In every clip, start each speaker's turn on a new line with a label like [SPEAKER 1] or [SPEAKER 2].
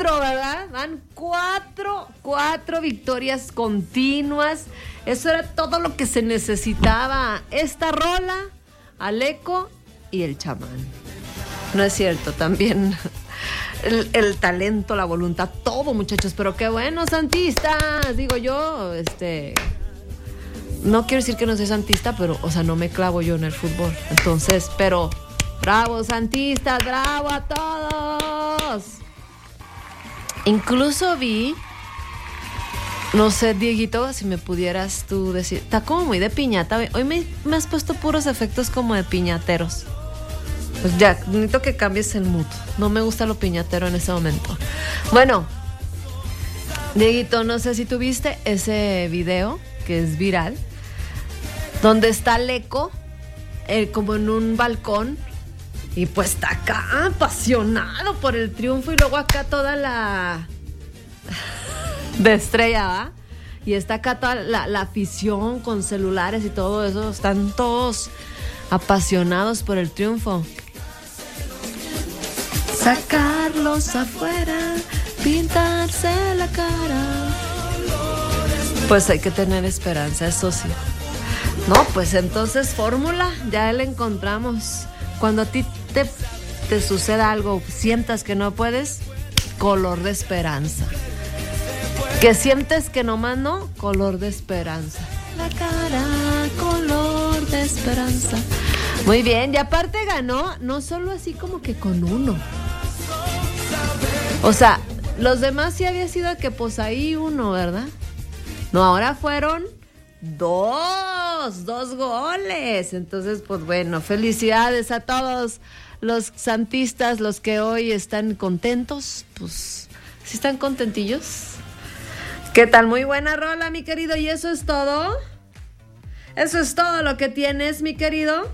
[SPEAKER 1] 4, ¿verdad? Van 4 victorias continuas. Eso era todo lo que se necesitaba. Esta rola, Aleco y el chamán. No es cierto, también el talento, la voluntad, todo, muchachos. Pero qué bueno, santistas. Digo yo, no quiero decir que no soy santista, pero, o sea, no me clavo yo en el fútbol. Entonces, pero, bravo, santistas, bravo a todos. Incluso vi, no sé, Dieguito, si me pudieras tú decir, está como muy de piñata. Hoy me has puesto puros efectos como de piñateros. Pues ya, necesito que cambies el mood. No me gusta lo piñatero en ese momento. Bueno, Dieguito, no sé si tú viste ese video que es viral, donde está Aleco como en un balcón y pues está acá apasionado por el triunfo, y luego acá toda la de estrella, ¿va? Y está acá toda la afición con celulares y todo eso. Están todos apasionados por el triunfo. Sacarlos afuera, pintarse la cara. Pues hay que tener esperanza, eso sí. No, pues entonces fórmula, ya la encontramos. Cuando a ti te suceda algo, sientas que no puedes, color de esperanza. Que sientes que nomás no, color de esperanza. La cara, color de esperanza. Muy bien, y aparte ganó, no solo así como que con uno. O sea, los demás sí había sido que pues ahí uno, ¿verdad? No, ahora fueron dos goles. Entonces, pues bueno, felicidades a todos los santistas, los que hoy están contentos. Pues, ¿sí están contentillos? ¿Qué tal? Muy buena rola, mi querido. ¿Y eso es todo? ¿Eso es todo lo que tienes, mi querido?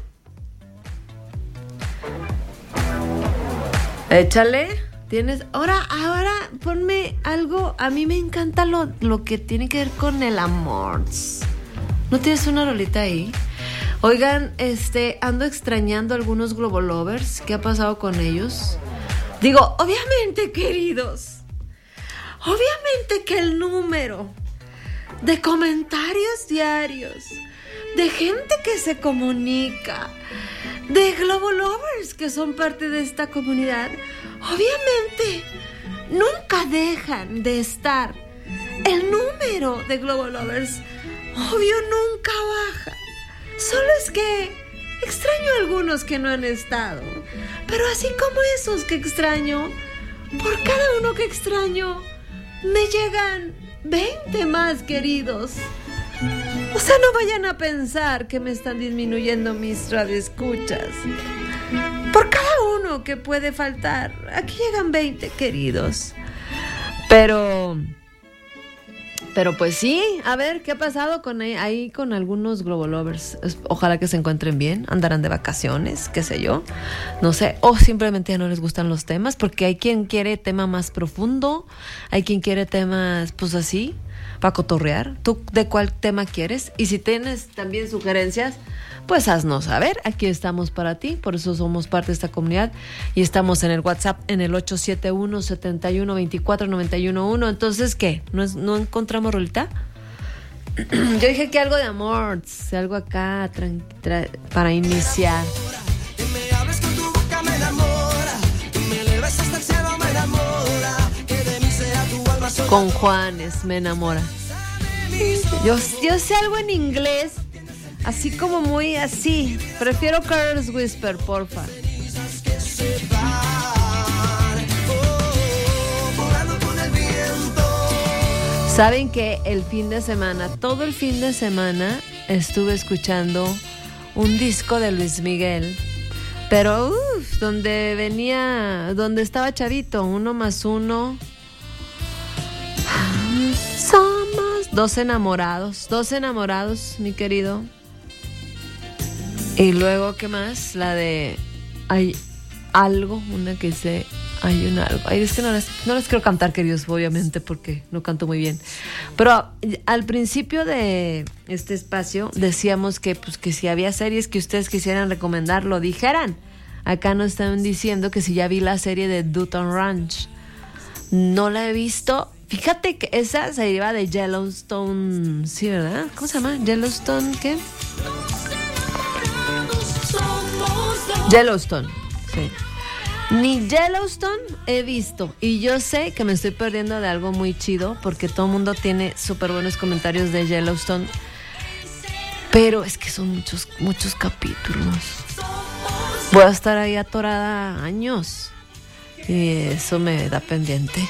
[SPEAKER 1] Échale. Tienes. Ahora, ponme algo. A mí me encanta lo que tiene que ver con el amor. ¿No tienes una rolita ahí? Oigan, ando extrañando a algunos Globo Lovers. ¿Qué ha pasado con ellos? Digo, obviamente, queridos. Obviamente que el número de comentarios diarios, de gente que se comunica, de Globo Lovers que son parte de esta comunidad, obviamente nunca dejan de estar. El número de Globo Lovers, obvio, nunca baja. Solo es que extraño a algunos que no han estado. Pero así como esos que extraño, por cada uno que extraño, me llegan 20 más, queridos. O sea, no vayan a pensar que me están disminuyendo mis radioescuchas. Por cada uno que puede faltar, aquí llegan 20, queridos. Pero pues sí, a ver, ¿qué ha pasado con ahí con algunos Globo Lovers? Ojalá que se encuentren bien, andarán de vacaciones, qué sé yo, no sé, o simplemente ya no les gustan los temas, porque hay quien quiere tema más profundo, hay quien quiere temas, pues así, para cotorrear. ¿Tú de cuál tema quieres? Y si tienes también sugerencias, pues haznos saber, aquí estamos para ti, por eso somos parte de esta comunidad y estamos en el WhatsApp en el 871-7124-911. Entonces, ¿qué? ¿No encontramos rolita? Yo dije que algo de amor, algo acá para iniciar. Con Juanes, me enamora. Yo sé algo en inglés. Así como muy así. Prefiero Careless Whisper, porfa. Saben que el fin de semana, todo el fin de semana, estuve escuchando un disco de Luis Miguel. Pero, donde estaba chavito, 1 más 1. Somos dos enamorados, mi querido. Y luego, ¿qué más? La de hay algo, una que dice hay un algo. Ay, es que no les quiero cantar, queridos, obviamente, porque no canto muy bien. Pero al principio de este espacio decíamos que si había series que ustedes quisieran recomendar, lo dijeran. Acá nos están diciendo que si ya vi la serie de Dutton Ranch. No la he visto. Fíjate que esa se deriva de Yellowstone, sí, ¿verdad? ¿Cómo se llama? Yellowstone, ¿qué? Yellowstone, sí. Ni Yellowstone he visto. Y yo sé que me estoy perdiendo de algo muy chido, porque todo el mundo tiene súper buenos comentarios de Yellowstone. Pero es que son muchos capítulos. Voy a estar ahí atorada años. Y eso me da pendiente.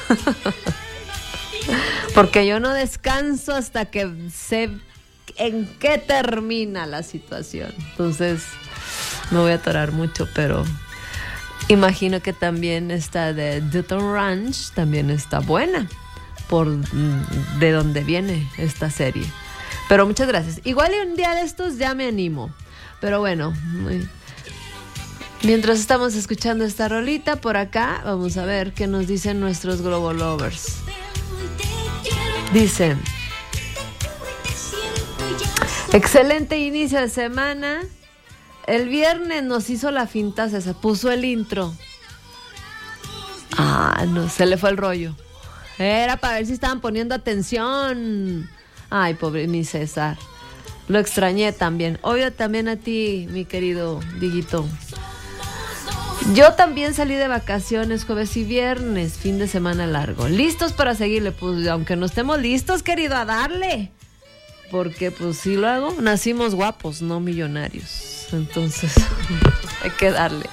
[SPEAKER 1] Porque yo no descanso hasta que sé en qué termina la situación. Entonces me voy a atorar mucho, pero imagino que también esta de Dutton Ranch también está buena por de dónde viene esta serie. Pero muchas gracias. Igual y un día de estos ya me animo. Pero bueno, mientras estamos escuchando esta rolita por acá, vamos a ver qué nos dicen nuestros Globo Lovers. Dicen: excelente inicio de semana. El viernes nos hizo la finta, se puso el intro. No, se le fue el rollo. Era para ver si estaban poniendo atención. Ay, pobre mi César. Lo extrañé también. Obvio también a ti, mi querido Diguito. Yo también salí de vacaciones jueves y viernes, fin de semana largo. ¿Listos para seguirle? Pues aunque no estemos listos, querido, a darle. Porque pues sí lo hago. Nacimos guapos, no millonarios. Entonces hay que darle.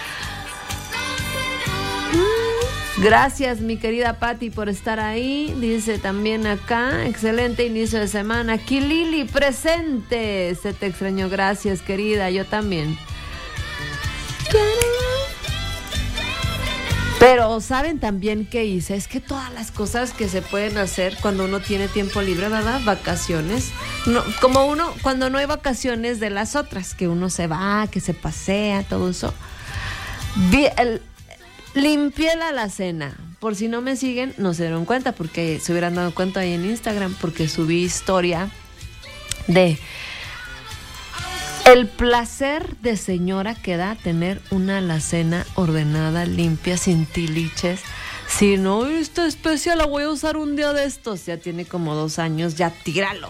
[SPEAKER 1] Gracias, mi querida Patti, por estar ahí. Dice también acá: excelente inicio de semana. Aquí Lili, presente. Se te extrañó. Gracias, querida. Yo también. Pero ¿saben también qué hice? Es que todas las cosas que se pueden hacer cuando uno tiene tiempo libre, ¿verdad? Vacaciones. No, como uno, cuando no hay vacaciones de las otras, que uno se va, que se pasea, todo eso. Limpié la alacena. Por si no me siguen, no se dieron cuenta, porque se hubieran dado cuenta ahí en Instagram, porque subí historia de el placer de señora que da tener una alacena ordenada, limpia, sin tiliches. Si no, esta especie la voy a usar un día de estos. Ya tiene como 2 años, ya tíralo.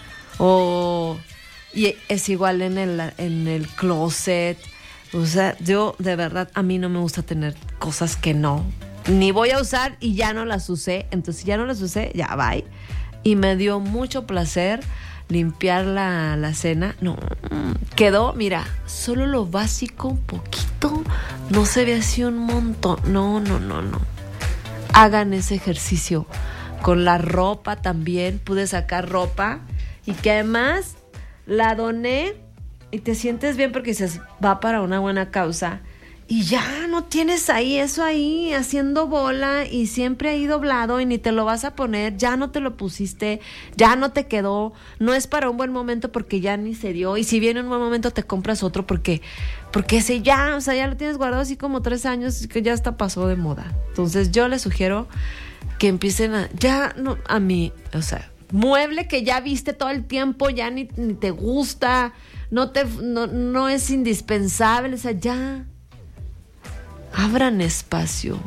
[SPEAKER 1] Y es igual en el closet. O sea, yo de verdad, a mí no me gusta tener cosas que ni voy a usar y ya no las usé. Entonces ya no las usé, ya bye. Y me dio mucho placer limpiar la alacena. No, quedó, mira, solo lo básico, un poquito. No se ve así un montón. No. Hagan ese ejercicio. Con la ropa también. Pude sacar ropa y que además la doné. Y te sientes bien porque dices, va para una buena causa. Y ya no tienes eso ahí haciendo bola y siempre ahí doblado y ni te lo vas a poner, ya no te lo pusiste, ya no te quedó, no es para un buen momento porque ya ni se dio. Y si viene un buen momento te compras otro porque ese ya, o sea, ya lo tienes guardado así como 3 años y que ya hasta pasó de moda. Entonces yo les sugiero que empiecen a mí, o sea, mueble que ya viste todo el tiempo, ya ni te gusta, no es indispensable, o sea, ya abran espacio.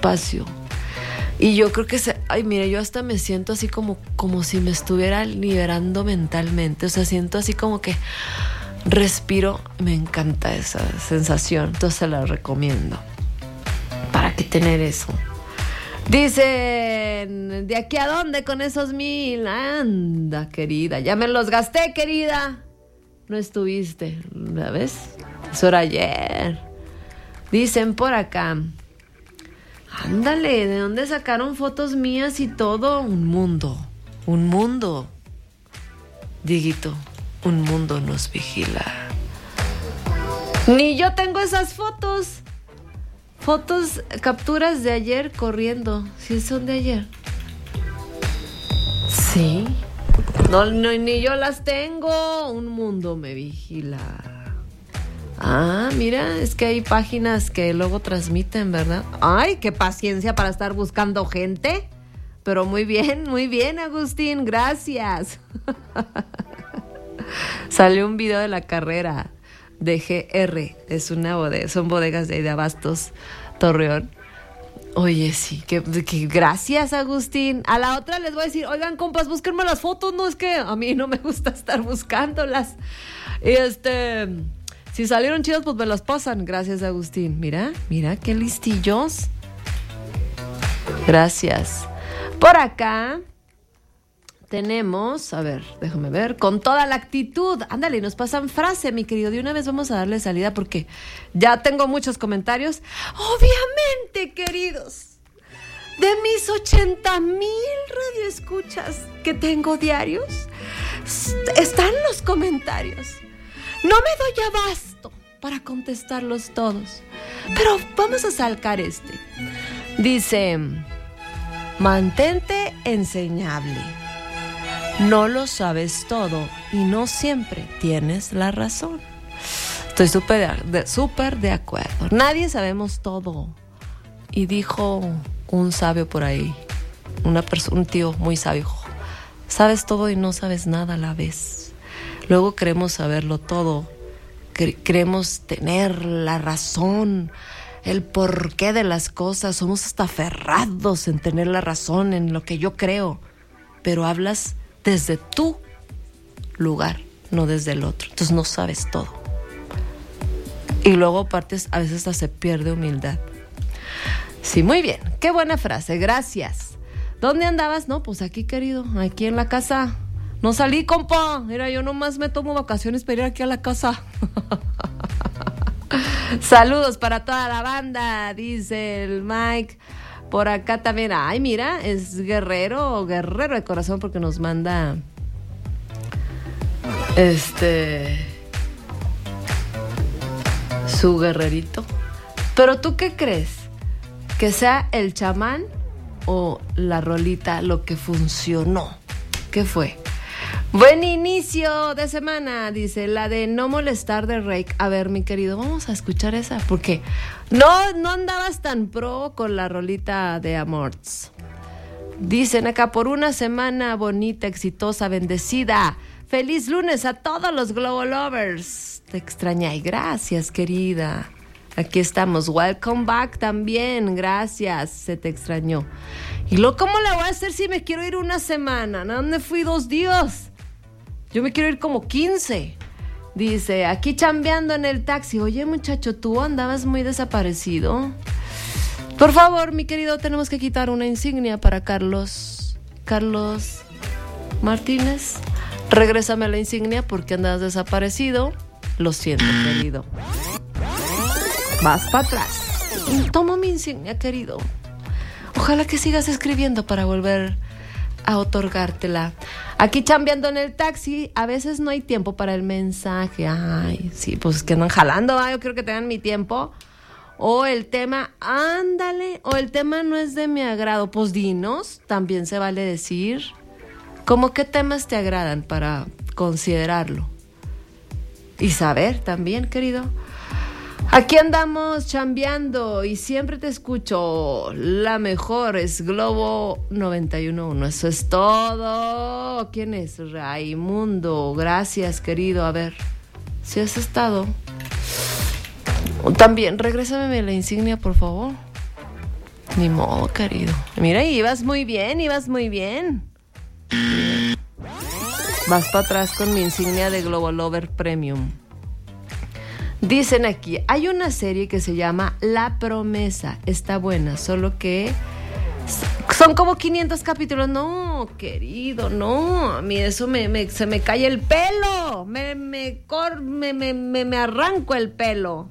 [SPEAKER 1] Y yo creo que mira, yo hasta me siento así como si me estuviera liberando mentalmente. O sea, siento así como que respiro. Me encanta esa sensación. Entonces se la recomiendo. ¿Para qué tener eso? Dicen, ¿de aquí a dónde con esos 1,000? Anda, querida, ya me los gasté, querida. No estuviste, ¿la ves? Eso era ayer. Dicen por acá, ándale, ¿de dónde sacaron fotos mías y todo? Un mundo, Dieguito, un mundo nos vigila. Ni yo tengo esas fotos, capturas de ayer corriendo, ¿sí son de ayer? Sí, no, ni yo las tengo, un mundo me vigila. Mira, es que hay páginas que luego transmiten, ¿verdad? Ay, qué paciencia para estar buscando gente. Pero muy bien, Agustín, gracias. Salió un video de la carrera de GR, es una bodega, son bodegas de Abastos, Torreón. Oye, sí, que gracias, Agustín. A la otra les voy a decir, oigan, compas, búsquenme las fotos, no es que a mí no me gusta estar buscándolas. Si salieron chidas, pues me las pasan. Gracias, Agustín. Mira, qué listillos. Gracias. Por acá tenemos, a ver, déjame ver, con toda la actitud. Ándale, nos pasan frase, mi querido. De una vez vamos a darle salida porque ya tengo muchos comentarios. Obviamente, queridos, de mis 80,000 radioescuchas que tengo diarios, están los comentarios. No me doy abasto para contestarlos todos, pero vamos a salcar este. Dice, mantente enseñable. No lo sabes todo y no siempre tienes la razón. Estoy súper de acuerdo. Nadie sabemos todo. Y dijo un sabio por ahí, un tío muy sabio, sabes todo y no sabes nada a la vez. Luego queremos saberlo todo. Queremos tener la razón, el porqué de las cosas. Somos hasta aferrados en tener la razón, en lo que yo creo. Pero hablas desde tu lugar, no desde el otro. Entonces no sabes todo. Y luego partes, a veces hasta se pierde humildad. Sí, muy bien. Qué buena frase, gracias. ¿Dónde andabas? No, pues aquí, querido, aquí en la casa. No salí, compa. Mira, yo nomás me tomo vacaciones para ir aquí a la casa. Saludos para toda la banda, dice el Mike. Por acá también, ay, mira, es guerrero de corazón porque nos manda su guerrerito. Pero ¿tú qué crees? ¿Que sea el chamán o la rolita lo que funcionó? ¿Qué fue? Buen inicio de semana, dice, la de No Molestar de Rake. A ver, mi querido, vamos a escuchar esa, porque no andabas tan pro con la rolita de Amorts. Dicen acá, por una semana bonita, exitosa, bendecida. Feliz lunes a todos los Globo Lovers. Te extrañé, gracias, querida. Aquí estamos, welcome back también, gracias, se te extrañó. Y luego, ¿cómo le voy a hacer si me quiero ir una semana? ¿A dónde fui 2 días? Yo me quiero ir como 15. Dice, aquí chambeando en el taxi. Oye, muchacho, tú andabas muy desaparecido. Por favor, mi querido, tenemos que quitar una insignia para Carlos Martínez. Regrésame la insignia porque andas desaparecido. Lo siento, querido. Vas para atrás. Toma mi insignia, querido. Ojalá que sigas escribiendo para volver a otorgártela. Aquí chambeando en el taxi, a veces no hay tiempo para el mensaje. Ay, sí, pues que andan jalando, yo creo que tengan mi tiempo. O el tema, ándale, o el tema no es de mi agrado. Pues dinos, también se vale decir. ¿Cómo qué temas te agradan para considerarlo? Y saber también, querido. Aquí andamos chambeando y siempre te escucho. La mejor es Globo 91.1. Eso es todo. ¿Quién es? Raimundo. Gracias, querido. A ver, si has estado. También, regrésame la insignia, por favor. Ni modo, querido. Mira, ibas muy bien. Vas para atrás con mi insignia de Globo Lover Premium. Dicen aquí, hay una serie que se llama La Promesa. Está buena, solo que son como 500 capítulos. No, querido, no. A mí eso se me cae el pelo. Me arranco el pelo.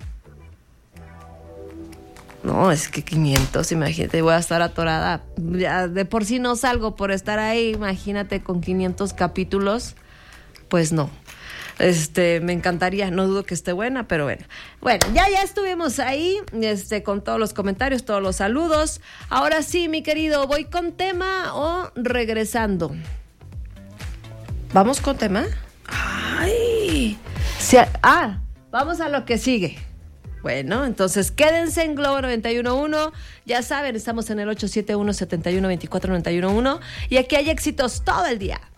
[SPEAKER 1] No, es que 500, imagínate, voy a estar atorada. Ya de por sí no salgo por estar ahí. Imagínate con 500 capítulos. Pues no. Me encantaría, no dudo que esté buena, pero bueno. Bueno, ya estuvimos ahí, con todos los comentarios, todos los saludos. Ahora sí, mi querido, ¿voy con tema o regresando? ¿Vamos con tema? ¡Ay! Vamos a lo que sigue. Bueno, entonces quédense en Globo 91.1. Ya saben, estamos en el 871-7124-911 y aquí hay éxitos todo el día.